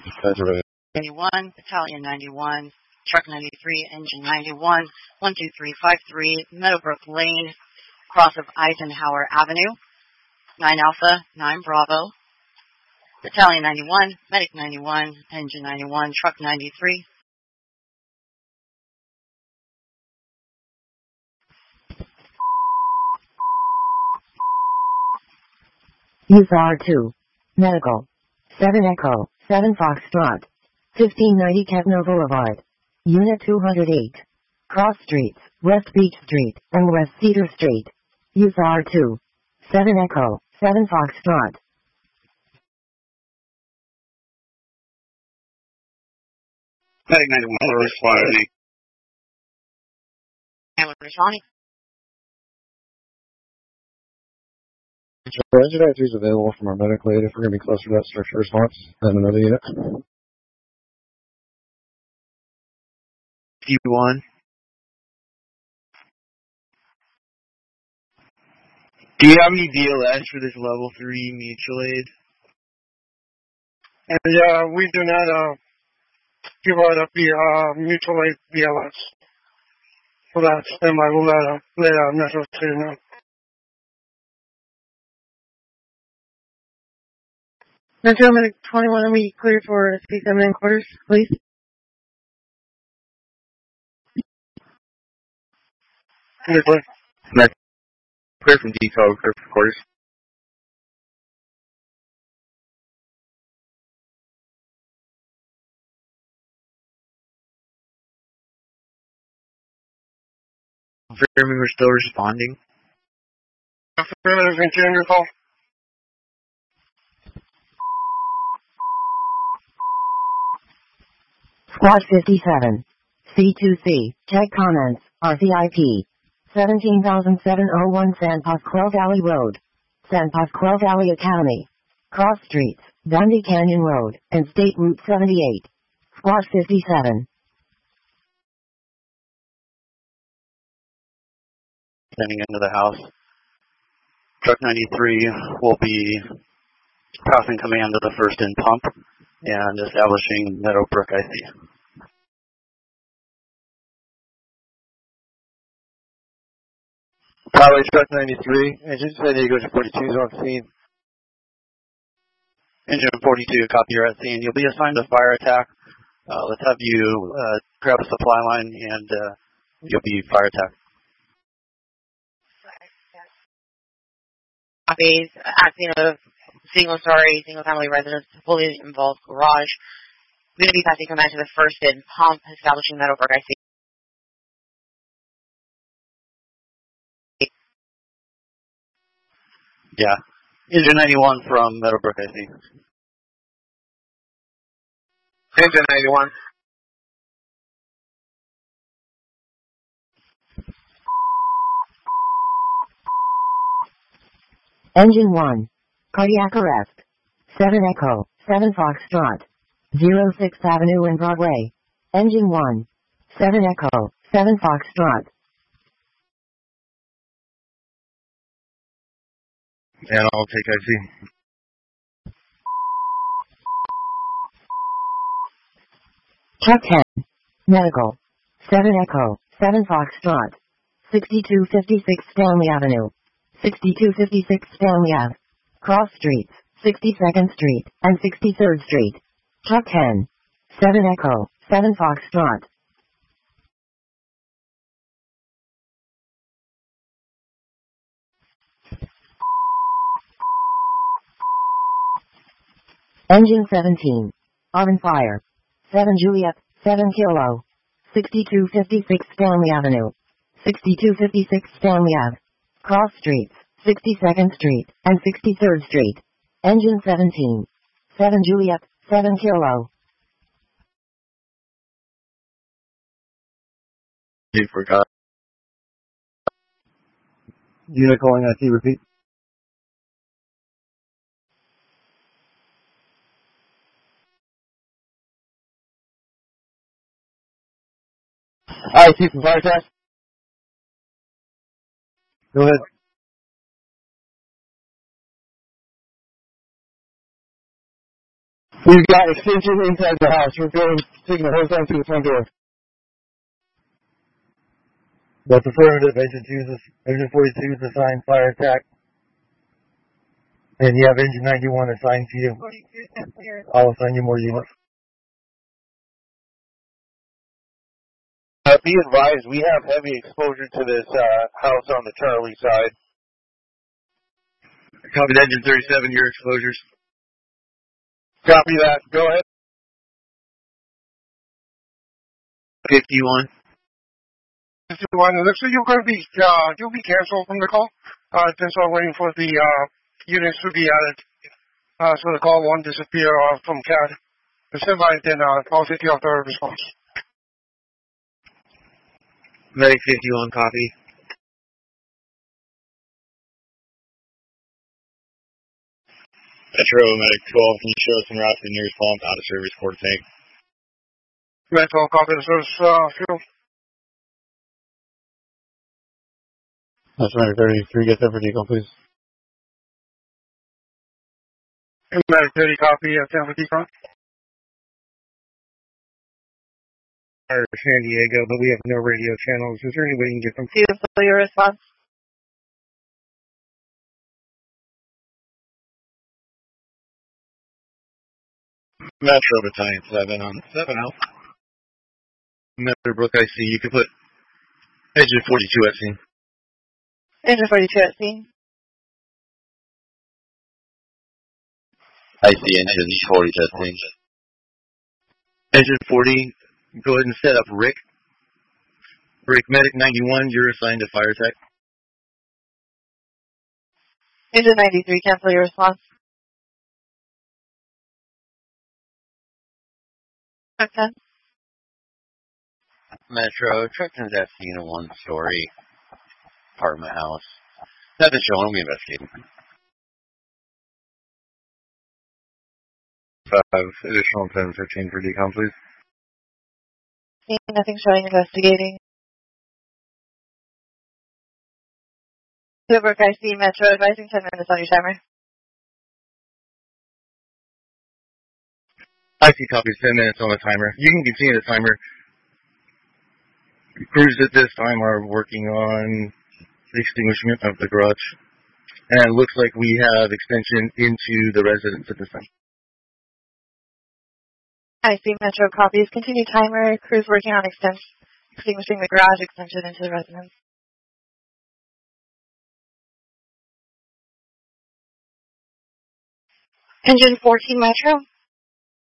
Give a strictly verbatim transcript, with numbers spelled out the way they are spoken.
ninety-one, Battalion ninety-one, Truck ninety-three, Engine ninety-one, one two three five three, Meadowbrook Lane, cross of Eisenhower Avenue, nine Alpha, nine Bravo, Battalion ninety-one, Medic ninety-one, Engine ninety-one, Truck ninety-three. U R two. Medical. seven Echo, seven Foxtrot. fifteen ninety Kepner Boulevard. Unit two hundred eight. Cross Streets, West Beach Street, and West Cedar Street. U R two. seven Echo, seven Foxtrot. Medic ninety-one, responding. Hamlet responding. Engine ninety-three is available from our medical aid if we're going to be closer to that structure response than another unit. D one. Do you have any D L S for this level three mutual aid? And uh, we do not uh, give out a uh, mutual aid B L S. So that's and I will let, uh, let uh, Metro City know. Metro Medic twenty-one, are we clear for C seven in quarters, please? Clear, clear. Met. Clear from detail, clear for quarters. Confirming we're still responding. Affirmative, continue your call. Squad fifty-seven. C two C. Check comments. R C I P. seventeen thousand seven oh one San Pasqual Valley Road. San Pasqual Valley Academy. Cross Streets, Dundee Canyon Road, and State Route seventy-eight. Squad fifty-seven. Standing into the house. Truck ninety-three will be passing command of the first in pump and establishing Meadowbrook I C. Highway Truck ninety-three, Engine San Diego forty-two is on scene. Engine forty-two, copy, you're at scene. You'll be assigned a fire attack. Uh, let's have you uh, grab a supply line and uh, you'll be fire attacked. Copies, acting of single-story, single-family residence, fully involved garage. We're going to be passing command to the first in pump, establishing Meadowbrook I C. Yeah. Engine ninety-one from Meadowbrook I C. Engine ninety-one. Engine one. Cardiac arrest. seven Echo, seven Foxtrot. zero sixth Avenue and Broadway. Engine one. seven Echo, seven Foxtrot. And I'll take I C. Truck ten. Medical. seven Echo, seven Foxtrot. sixty-two fifty-six Stanley Avenue. sixty-two fifty-six Stanley Ave. Cross Streets, sixty-second Street, and sixty-third Street. Truck ten. seven Echo, seven Foxtrot. Engine seventeen. On fire. seven Juliet, seven Kilo. sixty-two fifty-six Stanley Avenue. sixty-two fifty-six Stanley Ave. Cross Streets, sixty-second Street, and sixty-third Street. Engine seventeen. seven Juliet, seven Kilo. You forgot. Unit calling I C, repeat. I C from fire attack. Go ahead. We've got extension inside the house. We're going, taking the hose down to the front door. That's affirmative. Engine two is, engine forty-two is assigned fire attack. And you have engine ninety-one assigned to you. I'll assign you more units. Uh, be advised, we have heavy exposure to this uh, house on the Charlie side. Copy engine thirty-seven, your exposures. Copy that. Go ahead. fifty-one. fifty-one. It looks like you're going to be, uh, you'll be canceled from the call. Uh, since I'm waiting for the, uh, units to be added. Uh, so the call won't disappear, uh, from C A D. The semi, then, uh, I'll take you off the response. Medic fifty-one, copy. Metro, Medic twelve, can you show us en route to the nearest pump out of service quarter tank? Metro, copy the service, uh, fuel. That's Medic thirty-three, get there for decal, please. Medic thirty, copy, uh, ten for decon. San Diego, but we have no radio channels. Is there any way you can get them? Beautiful, your response. Metro Battalion seven on seven out. Meadowbrook, I see. You can put engine forty-two at scene. Engine forty-two at scene. I see engine forty at scene. Engine forty, go ahead and set up Rick. Rick, Medic ninety-one, you're assigned to fire tech. Engine ninety-three, cancel your response. Okay. Metro, Truckton's at scene in one story apartment house. Nothing showing, we investigating. Five additional ten fifteen for decom, please. Nothing showing, investigating. Silbrook, I see Metro, advising ten minutes on your timer. I see copies, ten minutes on the timer. You can continue the timer. Crews at this time are working on the extinguishment of the garage. And it looks like we have extension into the residence at this time. I see Metro, copies, continue timer, crews working on extension, extinguishing the garage, extension into the residence. Engine fourteen, Metro.